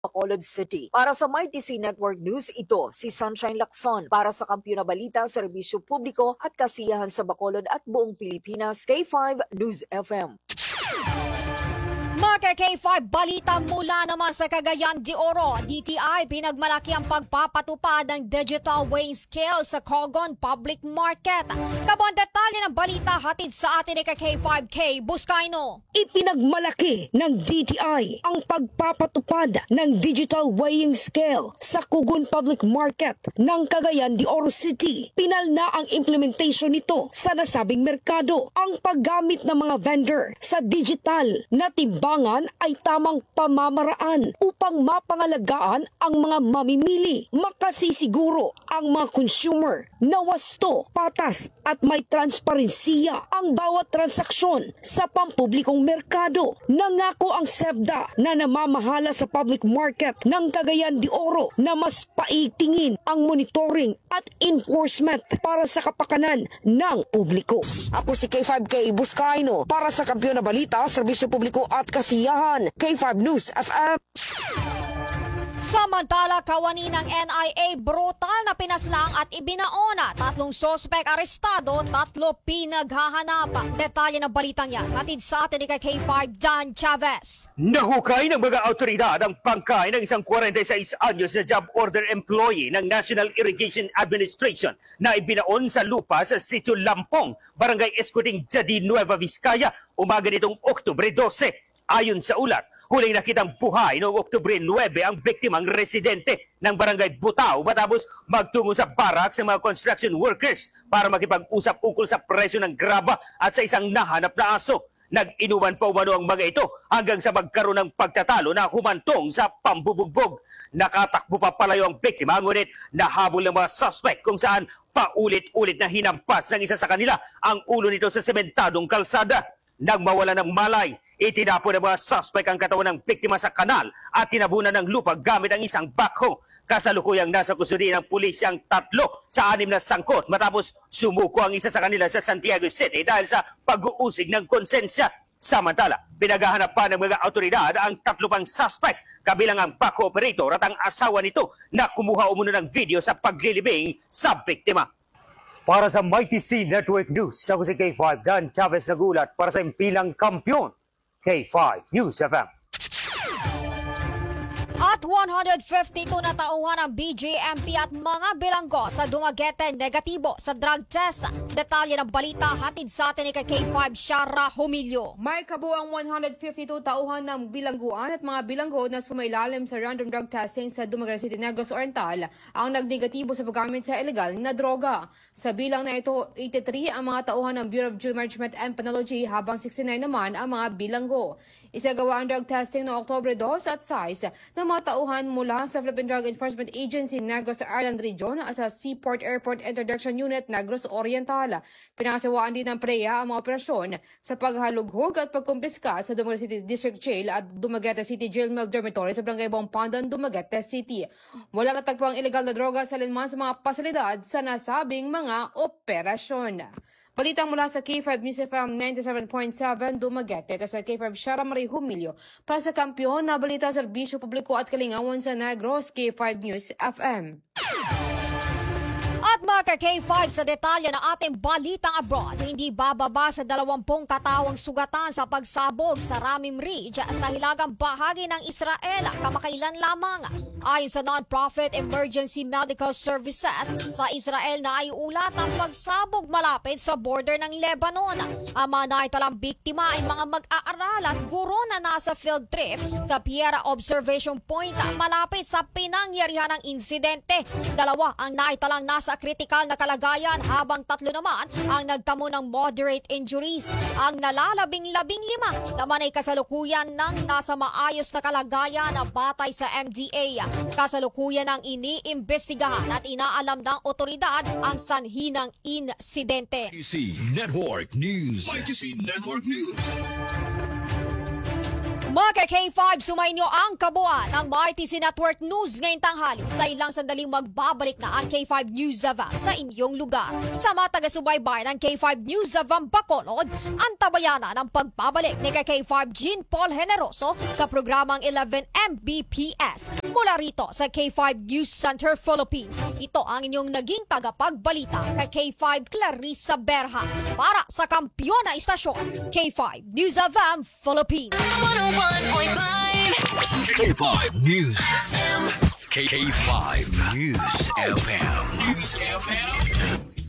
Bacolod City. Para sa MyTC Network News, ito si Sunshine Lacson. Para sa Kampiyon na Balita, Serbisyo Publiko at Kasiyahan sa Bacolod at buong Pilipinas, K5 News FM. Mga K5 balita mula naman sa Cagayan de Oro. DTI pinagmalaki ang pagpapatupad ng digital weighing scale sa Cogon Public Market. Kabon detalye ng balita hatid sa atin ni K5K Buscaino. Ipinagmalaki ng DTI ang pagpapatupad ng digital weighing scale sa Cogon Public Market ng Cagayan de Oro City. Pinal na ang implementation nito sa nasabing merkado. Ang paggamit ng mga vendor sa digital na timbangan ay tamang pamamaraan upang mapangalagaan ang mga mamimili. Makasisiguro ang mga consumer na wasto, patas at may transparensiya ang bawat transaksyon sa pampublikong merkado. Nangako ang SEBDA na namamahala sa public market ng Cagayan de Oro na mas paigtingin ang monitoring at enforcement para sa kapakanan ng publiko. Ako si K5K Buscaino para sa Kampiyon na Balita, Serbisyo Publiko at Kasiyahan, K5 News FM. Samantala, kawani ng NIA brutal na pinaslang at ibinaona. 3 sospek arestado, 3 pinaghahanap. Detalye ng balitang yan hatid sa atin ni K5 Dan Chavez. Nahukay ng mga autoridad ang pangkay ng isang 46 anyos na job order employee ng National Irrigation Administration na ibinaon sa lupa sa Sitio Lampong, Barangay Escuding, Jadi, Nueva Vizcaya, umaga nitong Oktubre 12. Ayon sa ulat, huling nakitang buhay noong Oktubre 9 ang biktimang residente ng Barangay Butao matapos magtungo sa barak sa mga construction workers para makipag-usap ukol sa presyo ng graba at sa isang nahanap na aso. Nag-inuman pa umano ang mga ito hanggang sa magkaroon ng pagtatalo na humantong sa pambubugbog. Nakatakbo pa palayo ang biktima, ngunit nahabol ng mga suspect kung saan paulit-ulit na hinampas ng isa sa kanila ang ulo nito sa sementadong kalsada. Nang mawala ng malay, itinapon ng mga suspect ang katawan ng biktima sa kanal at tinabunan ng lupa gamit ang isang backhoe. Kasalukuyang nasa kusuri ng pulisya ang 3 sa 6 na sangkot matapos sumuko ang isa sa kanila sa Santiago City dahil sa pag-uusig ng konsensya. Samantala, pinaghahanap pa ng mga autoridad ang 3 pang suspect, kabilang ang backhoe operator at ang asawa nito na kumuha umano ng video sa paglilibing sa biktima. Para sa MyTC Network News, ako si K5 Dan Chavez nagulat para sa impilang kampiyon, K5 News FM. At 152 na tauhan ang BJMP at mga bilanggo sa Dumaguete negatibo sa drug test. Detalye ng balita hatid sa atin ni K5 Shara Humilio. May kabuang 152 tauhan ng bilangguan at mga bilanggo na sumailalim sa random drug testing sa Dumaguete City, Negros Oriental ang nagnegatibo sa paggamit sa illegal na droga. Sa bilang na ito, 83 ang mga tauhan ng Bureau of Drug Management and Penology habang 69 naman ang mga bilanggo. Isagawa ang drug testing noong Oktubre 2 at 6 ng mga tauhan mula sa Philippine Drug Enforcement Agency Negros Island Region at sa Seaport Airport Interdiction Unit Negros Oriental. Pinasawaan din ng PREA ang mga operasyon sa paghalughog at pagkumpiska sa Dumaguete City District Jail at Dumaguete City Jail Mill Dormitory sa Barangay Bompandan, Dumaguete City. Walang natagpuang illegal na droga sa alinman sa mga pasilidad sa nasabing mga operasyon. Balitang mula sa K5 News FM 97.7 Dumaguete at sa K5 Shara Marie Humilio para sa Kampiyon na Balita, Serbisyo Publiko at Kalingawan sa Negros, K5 News FM. At mga K5 sa detalye ng ating balitang abroad, hindi bababa sa 20 katawang sugatan sa pagsabog sa Ramim Ridge sa hilagang bahagi ng Israel kamakailan lamang. Ayon sa non-profit Emergency Medical Services, sa Israel na ay ulat ang pagsabog malapit sa border ng Lebanon. Ang mga naitalang biktima ay mga mag-aaral at guro na nasa field trip sa Piera Observation Point malapit sa pinangyarihan ng insidente. 2 ang naitalang nasa kritikal na kalagayan habang 3 naman ang nagtamo ng moderate injuries. Ang nalalabing-15 naman ay kasalukuyan ng nasa maayos na kalagayan batay sa MDA. Kasalukuyan ang iniimbestigahan at inaalam ng otoridad ang sanhi ng insidente. MyTC Network News. MyTC Network News. Mga K5, sumainyo ang kabuuan ng MyTC Network News ngayong tanghali. Sa ilang sandaling magbabalik na ang K5 News Avam sa inyong lugar. Sa mga taga-subaybay ng K5 News Avam Bacolod, ang tabayana ng pagbabalik ni K5 Jean Paul Generoso sa programang 11 Mbps. Mula rito sa K5 News Center Philippines, ito ang inyong naging tagapagbalita kay K5 Clarissa Berha para sa kampiyon na istasyon, K5 News Avam Philippines. 101.5 K5 News FM. K5 News FM. News FM.